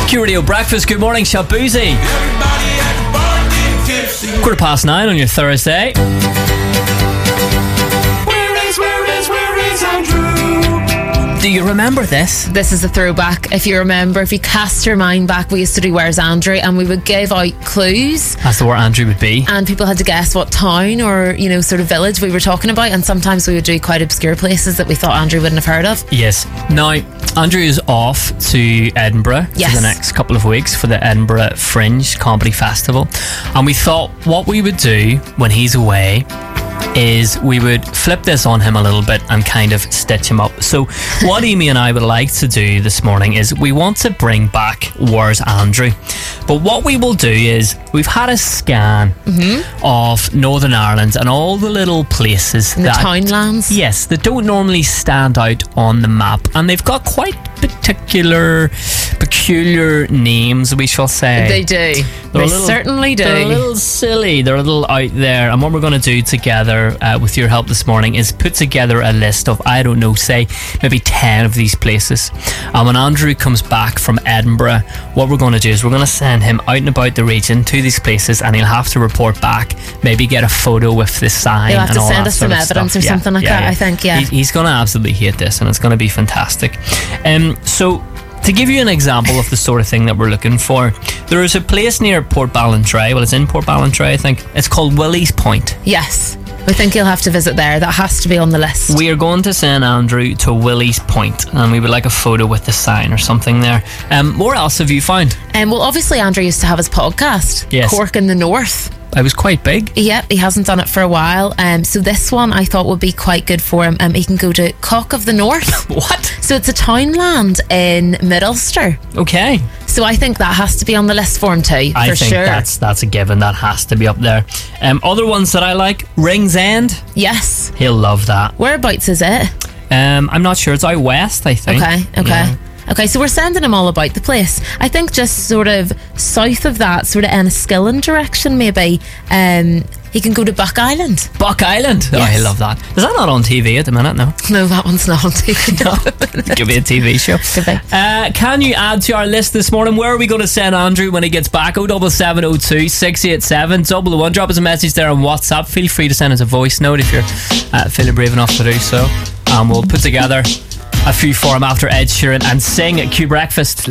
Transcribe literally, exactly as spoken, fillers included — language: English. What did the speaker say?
Q Radio Breakfast, good morning, Shabuzi. Quarter past nine on your Thursday. Where is, where is, where is Andrew? Do you remember this? This is a throwback. If you remember, if you cast your mind back, we used to do Where's Andrew, and we would give out clues As to where Andrew would be. and people had to guess what town or, you know, sort of village we were talking about, and sometimes we would do quite obscure places that we thought Andrew wouldn't have heard of. Yes. Now, Andrew is off to Edinburgh Yes. for the next couple of weeks for the Edinburgh Fringe Comedy Festival. And we thought what we would do when he's away is we would flip this on him a little bit and kind of stitch him up. So what Amy and I would like to do this morning is we want to bring back Where's Andrew. But what we will do is we've had a scan Mm-hmm. of Northern Ireland and all the little places In the that townlands. Yes, that don't normally stand out on the map, and they've got quite particular, peculiar names, we shall say. They do. They're they a little- certainly do. They're a little silly. They're a little out there. And what we're going to do together, uh, with your help this morning, is put together a list of, I don't know, say maybe ten of these places. And when Andrew comes back from Edinburgh, what we're going to do is we're going to send him out and about the region to these places, and he'll have to report back. Maybe get a photo with the sign. He'll have and to all send that us sort some of evidence stuff. or Yeah, something like yeah, that, yeah. I think, yeah. He- he's going to absolutely hate this, and it's going to be fantastic. Um, so. To give you an example of the sort of thing that we're looking for, there is a place near Port Ballantrae. Well, it's in Port Ballantrae, I think. It's called Willie's Point. Yes. We think you'll have to visit there. That has to be on the list. We are going to send Andrew to Willie's Point, and we would like a photo with the sign or something there. Um, what else have you found? Um, well, obviously, Andrew used to have his podcast, Yes. Cork in the North. I was quite big. Yep, he hasn't done it for a while. Um, so this one I thought would be quite good for him. Um, he can go to Cock of the North. What? So it's a townland in Mid Ulster. Okay. So I think that has to be on the list for him too, I for think sure. that's that's a given. That has to be up there. Um, other ones that I like, Ringsend. Yes. He'll love that. Whereabouts is it? Um, I'm not sure. It's out west, I think. Okay, okay. Yeah. Okay, so we're sending him all about the place. I think just sort of south of that, sort of Enniskillen direction maybe, um, he can go to Buck Island. Buck Island. Oh, Yes. I love that. Is that not on T V at the minute? No. No, that one's not on T V. No. Give me a T V show. Could be. Uh, can you add to our list this morning? Where are we going to send Andrew when he gets back? oh seven seven oh two, six eight seven, double one. Drop us a message there on WhatsApp. Feel free to send us a voice note if you're uh, feeling brave enough to do so. And we'll put together a few for him after Ed Sheeran and sing at Q Breakfast.